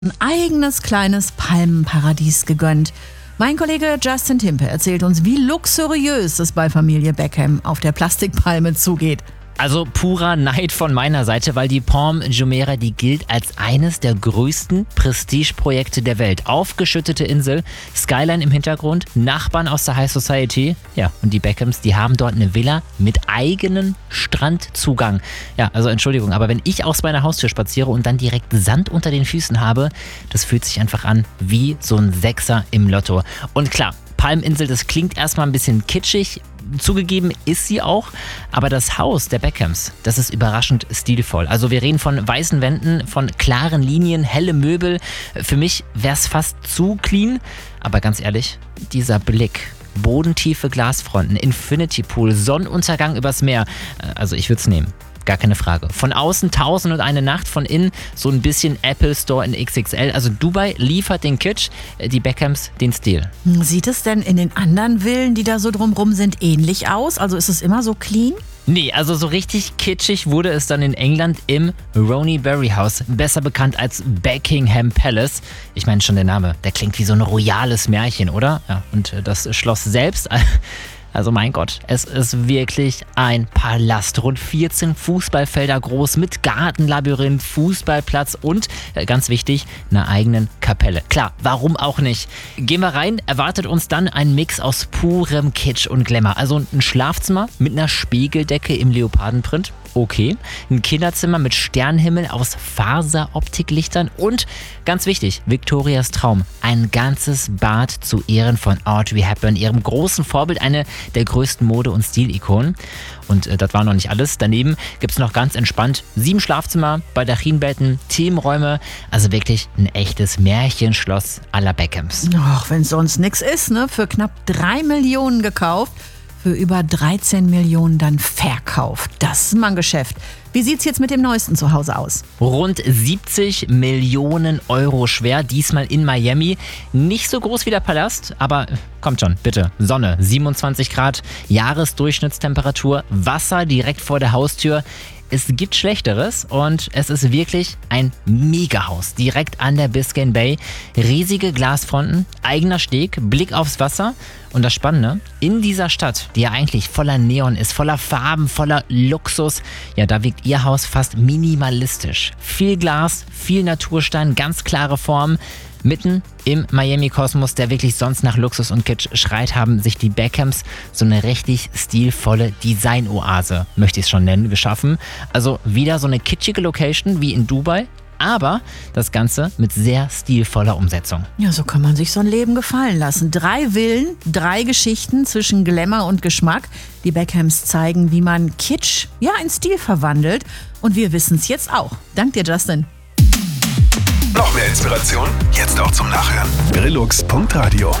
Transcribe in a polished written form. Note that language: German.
Ein eigenes kleines Palmenparadies gegönnt. Mein Kollege Justin Timpe erzählt uns, wie luxuriös es bei Familie Beckham auf der Plastikpalme zugeht. Also purer Neid von meiner Seite, weil die Palm Jumeirah, die gilt als eines der größten Prestigeprojekte der Welt. Aufgeschüttete Insel, Skyline im Hintergrund, Nachbarn aus der High Society. Ja, und die Beckhams, die haben dort eine Villa mit eigenem Strandzugang. Ja, also Entschuldigung, aber wenn ich aus meiner Haustür spaziere und dann direkt Sand unter den Füßen habe, das fühlt sich einfach an wie so ein Sechser im Lotto. Und klar, Palminsel, das klingt erstmal ein bisschen kitschig. Zugegeben ist sie auch, aber das Haus der Beckhams, das ist überraschend stilvoll. Also wir reden von weißen Wänden, von klaren Linien, helle Möbel. Für mich wäre es fast zu clean, aber ganz ehrlich, dieser Blick, bodentiefe Glasfronten, Infinity Pool, Sonnenuntergang übers Meer, also ich würde es nehmen. Gar keine Frage. Von außen 1001 Nacht, von innen so ein bisschen Apple Store in XXL. Also Dubai liefert den Kitsch, die Beckhams den Stil. Sieht es denn in den anderen Villen, die da so drumrum sind, ähnlich aus? Also ist es immer so clean? Nee, also so richtig kitschig wurde es dann in England im Ronnie Berry House, besser bekannt als Buckingham Palace. Ich meine schon der Name, der klingt wie so ein royales Märchen, oder? Ja, und das Schloss selbst... Also mein Gott, es ist wirklich ein Palast. Rund 14 Fußballfelder groß mit Gartenlabyrinth, Fußballplatz und, ganz wichtig, einer eigenen Kapelle. Klar, warum auch nicht? Gehen wir rein, erwartet uns dann ein Mix aus purem Kitsch und Glamour. Also ein Schlafzimmer mit einer Spiegeldecke im Leopardenprint. Okay, ein Kinderzimmer mit Sternenhimmel aus Faseroptiklichtern und, ganz wichtig, Victorias Traum, ein ganzes Bad zu Ehren von Audrey Hepburn, ihrem großen Vorbild, eine der größten Mode- und Stilikonen. Und das war noch nicht alles. Daneben gibt es noch ganz entspannt 7 Schlafzimmer, Baldachinbetten, Themenräume, also wirklich ein echtes Märchenschloss à la Beckhams. Ach, wenn sonst nichts ist, ne? Für knapp 3 Millionen gekauft. Für über 13 Millionen dann verkauft. Das ist mal ein Geschäft. Wie sieht's jetzt mit dem neuesten Zuhause aus? Rund 70 Millionen Euro schwer, diesmal in Miami. Nicht so groß wie der Palast, aber kommt schon, bitte. Sonne, 27 Grad, Jahresdurchschnittstemperatur, Wasser direkt vor der Haustür. Es gibt Schlechteres und es ist wirklich ein Megahaus direkt an der Biscayne Bay. Riesige Glasfronten, eigener Steg, Blick aufs Wasser. Und das Spannende, in dieser Stadt, die ja eigentlich voller Neon ist, voller Farben, voller Luxus, ja, da wirkt ihr Haus fast minimalistisch. Viel Glas, viel Naturstein, ganz klare Formen. Mitten im Miami-Kosmos, der wirklich sonst nach Luxus und Kitsch schreit, haben sich die Beckhams so eine richtig stilvolle Design-Oase, möchte ich es schon nennen, geschaffen. Also wieder so eine kitschige Location wie in Dubai, aber das Ganze mit sehr stilvoller Umsetzung. Ja, so kann man sich so ein Leben gefallen lassen. 3 Villen, 3 Geschichten zwischen Glamour und Geschmack. Die Beckhams zeigen, wie man Kitsch in Stil verwandelt. Und wir wissen es jetzt auch. Dank dir, Justin. Noch mehr Inspiration? Jetzt auch zum Nachhören. Grillux.radio